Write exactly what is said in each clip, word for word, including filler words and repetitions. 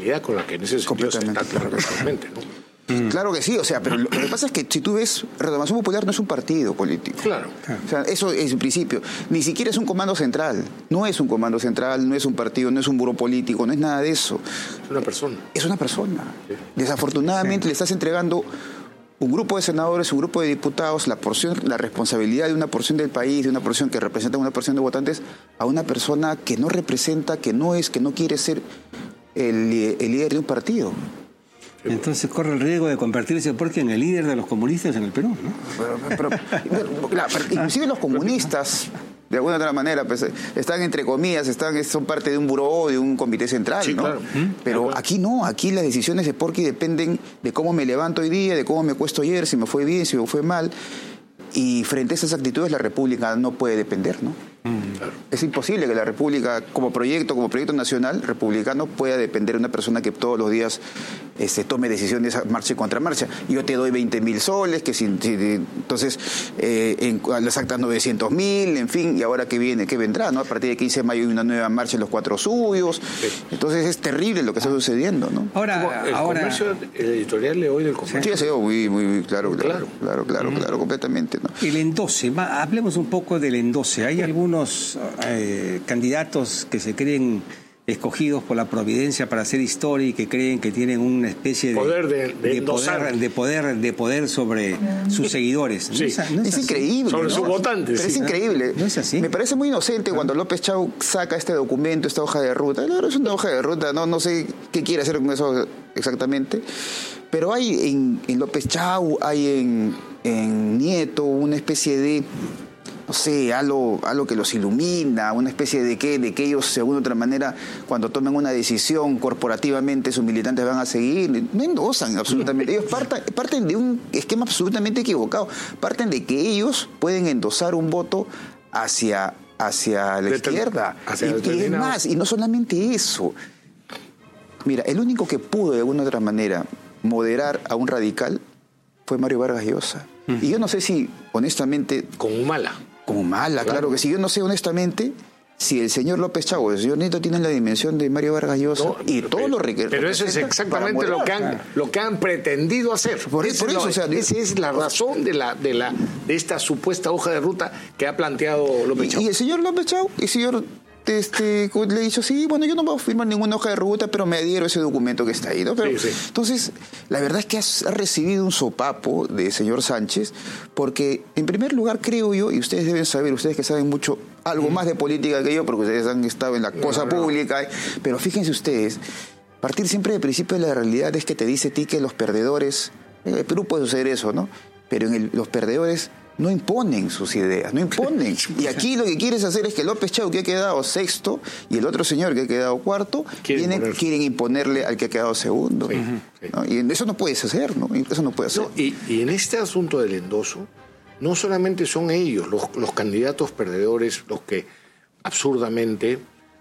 tranquilidad con la que en ese sentido se está actuando actualmente, ¿no? Claro que sí, o sea, pero lo que pasa es que si tú ves, Renovación Popular no es un partido político. Claro. O sea, eso es un principio. Ni siquiera es un comando central. No es un comando central, no es un partido, no es un buró político, no es nada de eso. Es una persona. Es una persona. Sí. Desafortunadamente sí. Le estás entregando un grupo de senadores, un grupo de diputados, la porción, la responsabilidad de una porción del país, de una porción que representa una porción de votantes, a una persona que no representa, que no es, que no quiere ser el, el líder de un partido. Entonces corre el riesgo de convertirse porque en el líder de los comunistas en el Perú, ¿no? Pero, pero, claro, pero inclusive los comunistas, de alguna otra manera, pues, están entre comillas, están, son parte de un buró, de un comité central, sí, ¿no? Claro. Pero claro. Aquí no, aquí las decisiones de Porqui dependen de cómo me levanto hoy día, de cómo me acuesto ayer, si me fue bien, si me fue mal. Y frente a esas actitudes la República no puede depender, ¿no? Mm, claro. Es imposible que la República, como proyecto, como proyecto nacional republicano, pueda depender de una persona que todos los días este, tome decisiones a marcha y contramarcha. Yo te doy veinte mil soles, que sin, si, entonces eh, en las actas novecientos mil, en fin, y ahora que viene, que vendrá, ¿no? A partir de quince de mayo hay una nueva marcha en los cuatro suyos. Sí. Entonces es terrible lo que está sucediendo, ¿no? Ahora, el ahora... comercio, el editorial de hoy del comercio. Sí, sí, muy, muy claro, claro, claro, claro, claro, mm. claro, completamente, ¿no? El endose, hablemos un poco del endose. Hay algunos eh, candidatos que se creen escogidos por la providencia para hacer historia y que creen que tienen una especie de poder de, de, de poder de poder de poder sobre sus seguidores. Sí. No es, no es, es increíble. Sobre ¿no? sus votantes. Pero sí. es increíble. No es así. Me parece muy inocente cuando López Chau saca este documento, esta hoja de ruta. Claro, es una hoja de ruta, no, no sé qué quiere hacer con eso exactamente. Pero hay en, en López Chau, hay en, en Nieto una especie de, no sé, algo, algo que los ilumina, una especie de que, de que ellos, de alguna otra manera, cuando tomen una decisión corporativamente, sus militantes van a seguir. No endosan absolutamente. Ellos partan, parten de un esquema absolutamente equivocado. Parten de que ellos pueden endosar un voto hacia, hacia la Determin- izquierda. Hacia y, y es más, y no solamente eso. Mira, el único que pudo, de alguna otra manera, moderar a un radical fue Mario Vargas Llosa. Uh-huh. Y yo no sé si, honestamente... Con Humala. Con Humala, claro. claro que sí. Yo no sé, honestamente, si el señor López Chau o el señor Nieto tienen la dimensión de Mario Vargas Llosa no, y todo lo requiere. Pero eso es exactamente lo que, han, lo que han pretendido hacer. Por, Ese por eso, lo, o sea, esa es la razón de, la, de, la, de esta supuesta hoja de ruta que ha planteado López Chau. Y, y el señor López Chau, el señor... Este, le he dicho, sí, bueno, yo no voy a firmar ninguna hoja de ruta, pero me adhiero a ese documento que está ahí, ¿no? Pero, sí, sí. Entonces, la verdad es que ha recibido un sopapo del señor Sánchez, porque, en primer lugar, creo yo, y ustedes deben saber, ustedes que saben mucho, algo mm. más de política que yo, porque ustedes han estado en la no, cosa no. pública, pero fíjense ustedes, partir siempre del principio de la realidad es que te dice a ti que los perdedores, en el Perú puede suceder eso, ¿no? Pero en el, los perdedores... no imponen sus ideas, no imponen. Y aquí lo que quieres hacer es que López Chau, que ha quedado sexto, y el otro señor que ha quedado cuarto, vienen, quieren imponerle al que ha quedado segundo. Sí, sí. ¿no? Y eso no puedes hacer, ¿no? Eso no puede hacer. No, y, y en este asunto del endoso, no solamente son ellos los, los candidatos perdedores los que absurdamente,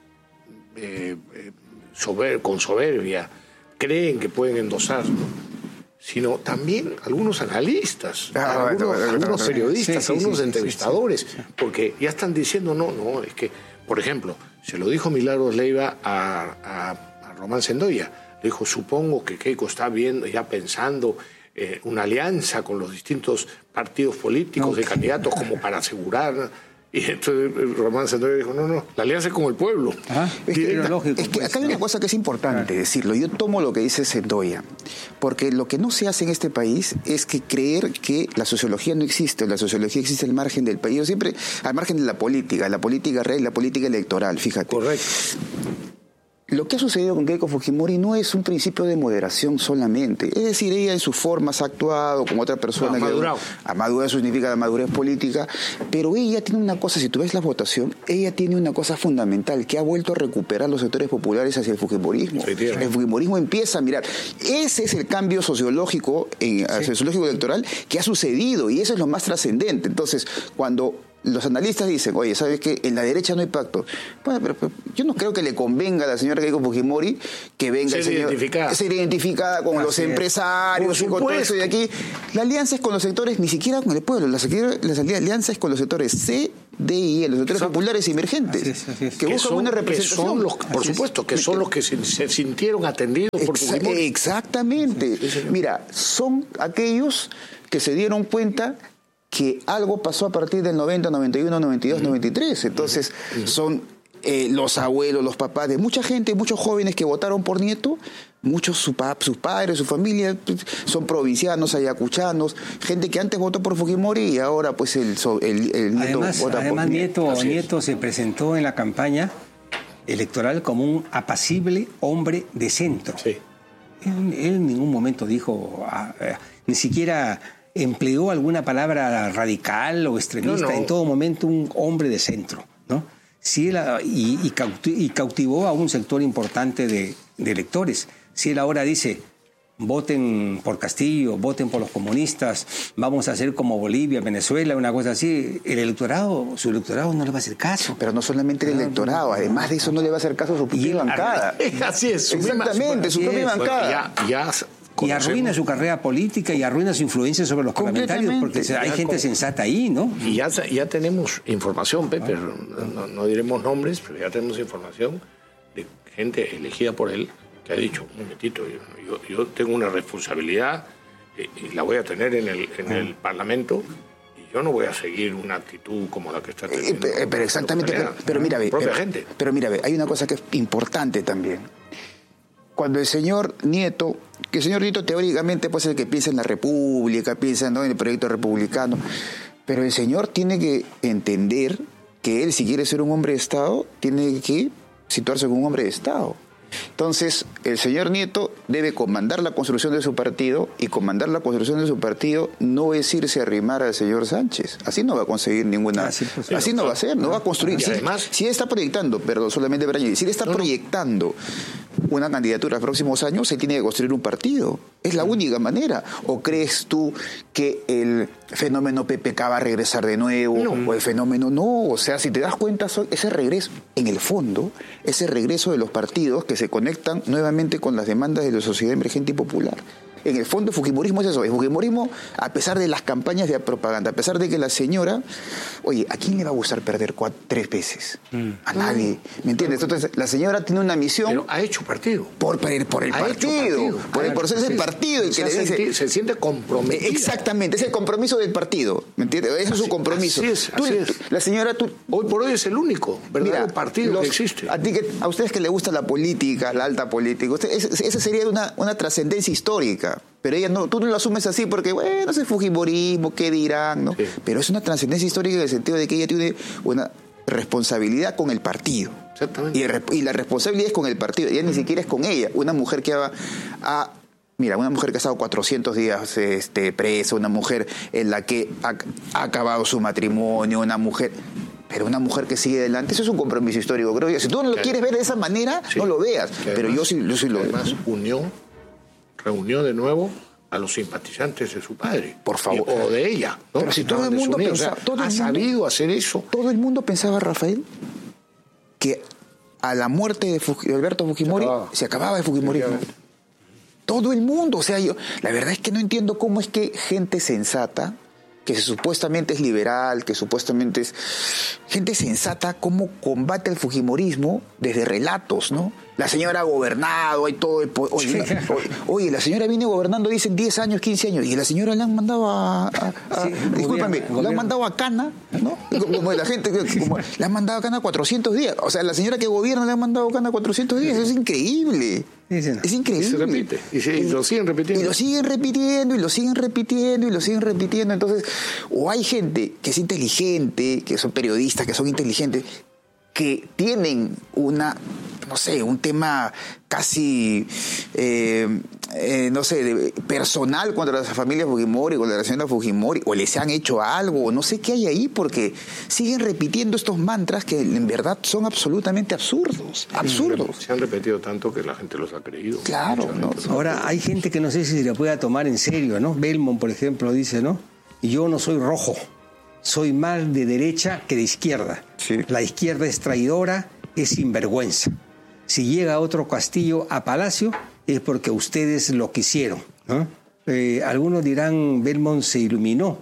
eh, eh, sober, con soberbia, creen que pueden endosar, ¿no? Sino también algunos analistas, ah, algunos, bueno, bueno, algunos periodistas, sí, sí, algunos sí, entrevistadores, sí, sí, sí. porque ya están diciendo, no, no, es que, por ejemplo, se lo dijo Milagros Leiva a, a, a Román Sendoya, le dijo, supongo que Keiko está viendo, ya pensando eh, una alianza con los distintos partidos políticos no. de candidatos como para asegurar... Y entonces Román Sendoya dijo, no, no, la alianza es con el pueblo. Ah, es, que, lógico, es que acá hay una cosa que es importante claro. decirlo. Yo tomo lo que dice Sendoya, porque lo que no se hace en este país es que creer que la sociología no existe, la sociología existe al margen del país, siempre al margen de la política, la política real, la política electoral, fíjate. Correcto. Lo que ha sucedido con Keiko Fujimori no es un principio de moderación solamente. Es decir, ella en sus formas ha actuado como otra persona. No, ha madurado. Ha madurado, eso significa la madurez política. Pero ella tiene una cosa, si tú ves la votación, ella tiene una cosa fundamental, que ha vuelto a recuperar los sectores populares hacia el fujimorismo. Sí, el fujimorismo empieza a mirar. Ese es el cambio sociológico, en, sí. sociológico electoral que ha sucedido y eso es lo más trascendente. Entonces, cuando... los analistas dicen, oye, ¿sabes qué? En la derecha no hay pacto. Bueno, pero, pero yo no creo que le convenga a la señora Keiko Fujimori que venga ser, el señor, identificada. ser identificada con Así los empresarios y con todo eso de aquí. La alianza es con los sectores, ni siquiera con el pueblo, la, la alianza es con los sectores C D I, los sectores Exacto. populares emergentes, Así es, así es. que, que buscan son, una que representación. son los, por Así supuesto, es. que son los que se, se sintieron atendidos por Exa- Fujimori. Exactamente. Sí, sí, Mira, son aquellos que se dieron cuenta que algo pasó a partir del noventa, noventa y uno, noventa y dos, noventa y tres. Entonces, son eh, los abuelos, los papás de mucha gente, muchos jóvenes que votaron por Nieto, muchos su pa- sus padres, su familia, son provincianos, ayacuchanos, gente que antes votó por Fujimori y ahora pues el, so- el, el Nieto Además, vota además por Nieto, Así es. Nieto se presentó en la campaña electoral como un apacible hombre de centro. Sí. Él, él en ningún momento dijo, ah, eh, ni siquiera empleó alguna palabra radical o extremista. No, no. En todo momento un hombre de centro, ¿no? Si él, ah, y, y, cauti- y cautivó a un sector importante de, de electores. Si él ahora dice, voten por Castillo, voten por los comunistas, vamos a hacer como Bolivia, Venezuela, una cosa así, el electorado, su electorado no le va a hacer caso. Pero no solamente el electorado, además de eso no le va a hacer caso a su propia Y él- bancada. Así es. su misma- Exactamente, su así propia es. bancada. Ya, ya Y conocemos- arruina su carrera política y arruina su influencia sobre los parlamentarios, porque Completamente. hay Ya gente con- sensata ahí, ¿no? Y ya, ya tenemos información, Pepe, no, no- no diremos nombres, pero ya tenemos información de gente elegida por él que ha dicho, un momentito, yo, yo- yo tengo una responsabilidad eh, y la voy a tener en el, en el Parlamento y yo no voy a seguir una actitud como la que está Eh, teniendo. pe- pero exactamente, pero, Costanera, pero mira, ve, propia pero, gente. pero mira, ve, hay una cosa que es importante también. Cuando el señor Nieto, que el señor Nieto teóricamente pues es el que piensa en la república, piensa, ¿no?, en el proyecto republicano, pero el señor tiene que entender que él, si quiere ser un hombre de Estado, tiene que situarse como un hombre de Estado. Entonces, el señor Nieto debe comandar la construcción de su partido, y comandar la construcción de su partido no es irse a arrimar al señor Sánchez. Así no va a conseguir ninguna... Ah, sí, pues, así sí, no no, va a ser, no va a construir. y Si, además- si él está proyectando, perdón, solamente para añadir, si él está No, no. proyectando una candidatura a los próximos años, se tiene que construir un partido. Es la única manera. ¿O crees tú que el fenómeno P P K va a regresar de nuevo? No. O el fenómeno no. O sea, si te das cuenta, so- ese regreso, en el fondo, ese regreso de los partidos que se conectan nuevamente con las demandas de la sociedad emergente y popular. En el fondo, el fujimorismo es eso. El fujimorismo, a pesar de las campañas de propaganda, a pesar de que la señora... Oye, ¿a quién le va a gustar perder cuatro, tres veces? A nadie. ¿Me entiendes? Entonces, la señora tiene una misión... Pero ha hecho partido. Por, por el, por el Ha hecho partido, partido. por el Ha proceso hecho del partido. El Se, que le ha dice- senti- se siente comprometido. Exactamente, es el compromiso del partido, ¿me entiendes? Ese es su Así- compromiso. así es, Tú- así es. tú- la señora, tú, Hoy por hoy es el único verdadero mira, partido los- que existe. A, ti que, a ustedes que les gusta la política, la alta política, usted, ese- esa sería una, una trascendencia histórica. Pero ella no, tú no lo asumes así porque, bueno, es el fujimorismo, ¿qué dirán? ¿No? Sí. Pero es una trascendencia histórica en el sentido de que ella tiene una responsabilidad con el partido. Exactamente. Y, el re- y la responsabilidad es con el partido, ya ni siquiera es con ella. Una mujer que ha, ha- mira, una mujer que ha estado cuatrocientos días este, presa, una mujer en la que ha, ha acabado su matrimonio, una mujer... Pero una mujer que sigue adelante, eso es un compromiso histórico, creo yo. Si tú no lo Que- quieres ver de esa manera, Sí. no lo veas. Que Pero además- yo sí, yo sí lo que veo. Además, unió, reunió de nuevo a los simpatizantes de su padre. Por favor. Y- o de ella. ¿no? Pero si Que todo el estaban mundo desunidos. pensaba- O sea, todo el ha mundo- sabido hacer eso. Todo el mundo pensaba, Rafael, que a la muerte de, Fuji- de Alberto Fujimori Se acababa. se acababa el fujimorismo. Efectivamente. Todo el mundo, o sea, yo, la verdad es que no entiendo cómo es que gente sensata, que supuestamente es liberal, que supuestamente es gente sensata, cómo combate el fujimorismo desde relatos, ¿no? La señora ha gobernado, hay todo el... po- Oye, Sí. oye, oye, la señora viene gobernando, dicen diez años, quince años, y la señora le han mandado a... a- a- Sí, discúlpame, gobierno, le han gobierno. mandado a Cana, ¿no? Como la gente, como, le han mandado a Cana cuatrocientos días. O sea, la señora que gobierna le han mandado a Cana cuatrocientos días, eso es increíble. Sí, sí, no. Es increíble. Y se repite. Y, se- y lo siguen repitiendo. Y lo siguen repitiendo, y lo siguen repitiendo, y lo siguen repitiendo. Entonces, o hay gente que es inteligente, que son periodistas, que son inteligentes, que tienen una, no sé, un tema casi, eh, eh, no sé, de- personal contra la familia Fujimori, contra la señora Fujimori, o les han hecho algo, o no sé qué hay ahí, porque siguen repitiendo estos mantras que en verdad son absolutamente absurdos, absurdos. Se han repetido tanto que la gente los ha creído. Claro, Mucha ¿no? gente. Ahora, hay gente que no sé si se la pueda tomar en serio, ¿no? Belmont, por ejemplo, dice, ¿no? Yo no soy rojo, soy más de derecha que de izquierda. Sí. La izquierda es traidora, es sinvergüenza. Si llega otro Castillo a Palacio, es porque ustedes lo quisieron, ¿no? Eh, algunos dirán, Belmont se iluminó,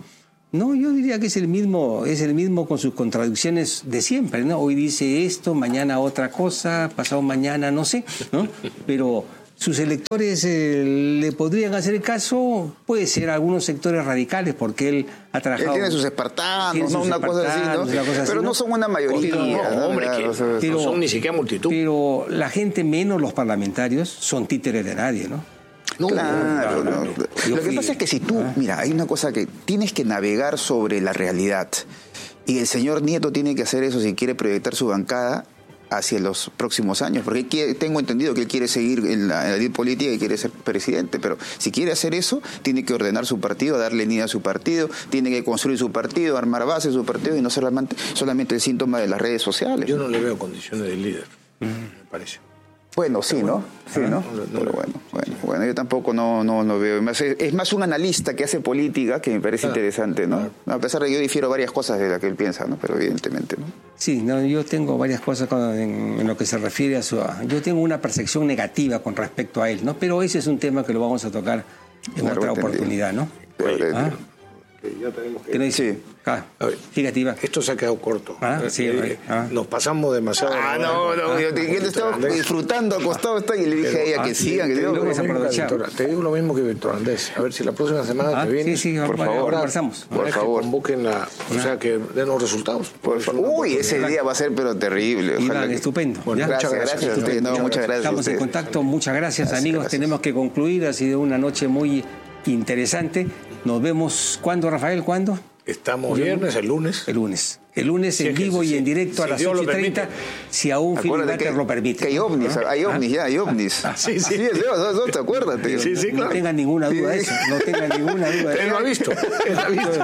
No, yo diría que es el mismo, es el mismo con sus contradicciones de siempre, ¿no? Hoy dice esto, mañana otra cosa, pasado mañana no sé, ¿no? Pero sus electores eh, le podrían hacer caso, puede ser algunos sectores radicales, porque él ha trabajado... Él tiene sus espartanos, tiene ¿no? sus una cosa así, ¿no? una cosa así, pero no son una mayoría. No, ¿no? hombre, que O sea, no pero- son ni siquiera multitud. Pero la gente, menos los parlamentarios, son títeres de nadie, ¿no? No, Claro, no, no. no. Yo Lo que fui- pasa es que si tú, Ah. mira, hay una cosa que tienes que navegar sobre la realidad. Y el señor Nieto tiene que hacer eso si quiere proyectar su bancada hacia los próximos años, porque él quiere- tengo entendido que él quiere seguir en la, en la vida política y quiere ser presidente, pero si quiere hacer eso, tiene que ordenar su partido, darle línea a su partido, tiene que construir su partido, armar base de su partido y no solamente, solamente el síntoma de las redes sociales. Yo no le veo condiciones de líder, me parece. Bueno, sí, ¿no? Sí, ¿no? no, no, Pero no. bueno, bueno, bueno, yo tampoco no, no lo veo. Más- Es, es más un analista que hace política que me parece Claro, interesante, ¿no? A pesar de que yo difiero varias cosas de las que él piensa, ¿no? Pero evidentemente, ¿no? Sí, no, yo tengo varias cosas con- en, en lo que se refiere a su... a- yo tengo una percepción negativa con respecto a él, ¿no? Pero ese es un tema que lo vamos a tocar en Claro, otra entendido. oportunidad, ¿no? Pero, ¿Ah? Que ya tenemos que... ¿Tenéis? Sí. Ah, A ver. fíjate, Iván. Esto se ha quedado corto. Ah, sí, Eh, a ver, ah. Nos pasamos demasiado. Ah, no, no, yo te, yo te estaba Andrés. disfrutando acostado está y le dije a ella que ah, sigan, que Te digo, digo, lo Vamos a mismo que a aprovechar. Víctor- te digo lo mismo que Víctor Andrés. A ver si la próxima semana Ah, te vienes. sí, sí, por bueno, favor. conversamos. Por Ahora que favor. convoquen la... O sea, que den los resultados. por favor. Uy, ese día va a ser pero terrible. Ojalá Iván, que- estupendo. Bueno, ¿ya? Gracias, Muchas gracias, gracias. a ustedes. No, Muchas muchas gracias. a Estamos en ustedes. contacto. Muchas gracias, Gracias, amigos. gracias. Tenemos que concluir. Ha sido una noche muy interesante. Nos vemos, ¿cuándo, Rafael? ¿Cuándo? Estamos viernes, el lunes. El lunes. El lunes Si en es que- vivo y si- en directo a si las Dios lo ocho y treinta, permite. si aún Acuérdate Filiberto que, lo permite. que hay ovnis, ¿no? hay ovnis, ya, hay ovnis. Sí, sí. es Leo, no, no, te acuérdate. Sí, sí, No claro. tengan ninguna duda de eso. No tengan ninguna duda de Él lo ha visto. Él lo ha visto.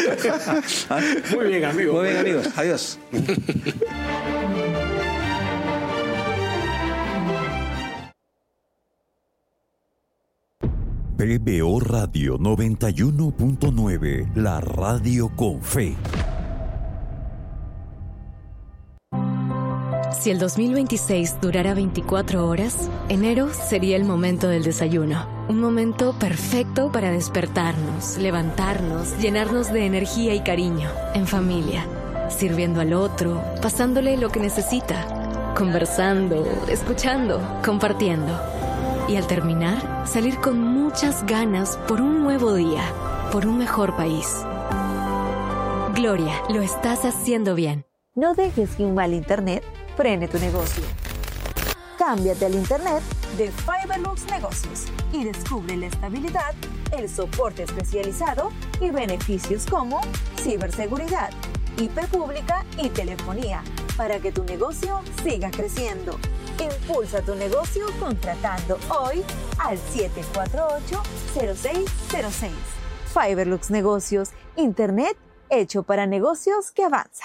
¿Ah? Muy bien, amigo. Muy bien, amigos. Adiós. P B O Radio noventa y uno punto nueve, la radio con fe. Si el dos mil veintiséis durara veinticuatro horas, enero sería el momento del desayuno. Un momento perfecto para despertarnos, levantarnos, llenarnos de energía y cariño, en familia, sirviendo al otro, pasándole lo que necesita, conversando, escuchando, compartiendo. Y al terminar, salir con muchas ganas por un nuevo día, por un mejor país. Gloria, lo estás haciendo bien. No dejes que un mal internet frene tu negocio. Cámbiate al internet de Fiberlux Negocios y descubre la estabilidad, el soporte especializado y beneficios como ciberseguridad, I P pública y telefonía para que tu negocio siga creciendo. Impulsa tu negocio contratando hoy al siete cuatro ocho, cero seis cero seis. Fiberlux Negocios, internet hecho para negocios que avanzan.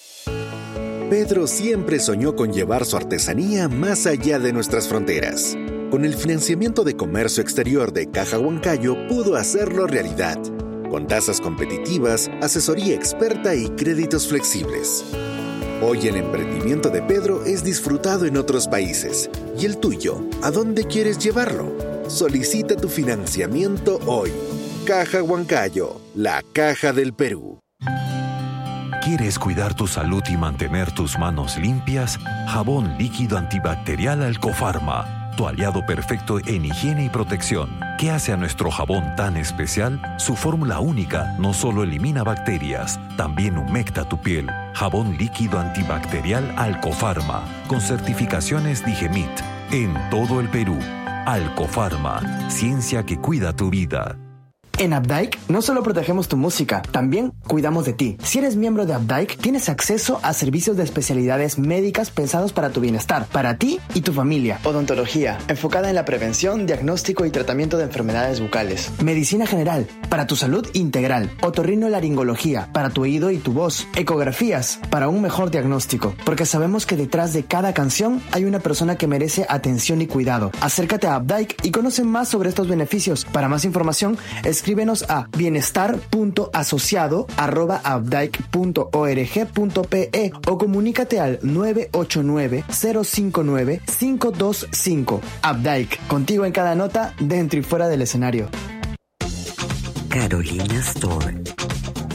Pedro siempre soñó con llevar su artesanía más allá de nuestras fronteras. Con el financiamiento de comercio exterior de Caja Huancayo pudo hacerlo realidad, con tasas competitivas, asesoría experta y créditos flexibles. Hoy el emprendimiento de Pedro es disfrutado en otros países. ¿Y el tuyo? ¿A dónde quieres llevarlo? Solicita tu financiamiento hoy. Caja Huancayo, la caja del Perú. ¿Quieres cuidar tu salud y mantener tus manos limpias? Jabón líquido antibacterial Alcofarma, tu aliado perfecto en higiene y protección. ¿Qué hace a nuestro jabón tan especial? Su fórmula única no solo elimina bacterias, también humecta tu piel. Jabón líquido antibacterial Alcofarma, con certificaciones Digemit, en todo el Perú. Alcofarma, ciencia que cuida tu vida. En Updike no solo protegemos tu música, también cuidamos de ti. Si eres miembro de Updike, tienes acceso a servicios de especialidades médicas pensados para tu bienestar, para ti y tu familia. Odontología, enfocada en la prevención, diagnóstico y tratamiento de enfermedades bucales. Medicina general, para tu salud integral. Otorrinolaringología, para tu oído y tu voz. Ecografías, para un mejor diagnóstico. Porque sabemos que detrás de cada canción hay una persona que merece atención y cuidado. Acércate a Updike y conoce más sobre estos beneficios. Para más información, escríbenos a bienestar punto asociado arroba updike punto org punto pe o comunícate al nueve ocho nueve, cero cinco nueve, cinco dos cinco. Updike, contigo en cada nota, dentro y fuera del escenario. Carolina Store.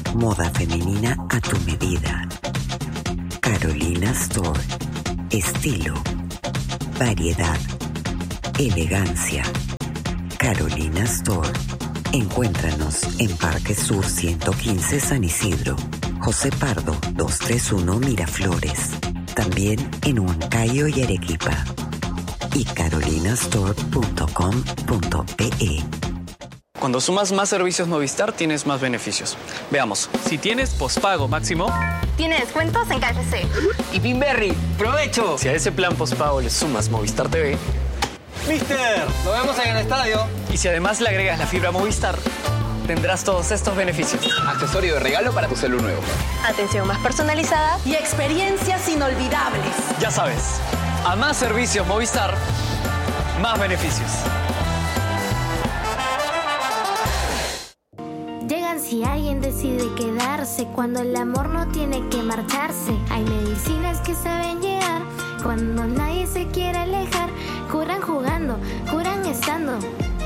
Moda femenina a tu medida. Carolina Store. Estilo, variedad, elegancia. Carolina Store. Encuéntranos en Parque Sur ciento quince San Isidro, José Pardo doscientos treinta y uno Miraflores. También en Huancayo y Arequipa. Y carolinastore punto com punto pe. Cuando sumas más servicios Movistar, tienes más beneficios. Veamos. Si tienes pospago máximo, tiene descuentos en K F C. Y Pinberry, ¡provecho! Si a ese plan pospago le sumas Movistar T V, ¡Mister! ¡Nos vemos en el estadio! Y si además le agregas la fibra Movistar, tendrás todos estos beneficios. Accesorio de regalo para tu celu nuevo. Atención más personalizada y experiencias inolvidables. Ya sabes, a más servicios Movistar, más beneficios. Llegan si alguien decide quedarse, cuando el amor no tiene que marcharse. Hay medicinas que saben llegar, cuando nadie se quiere alejar. Curan jugando, curan estando,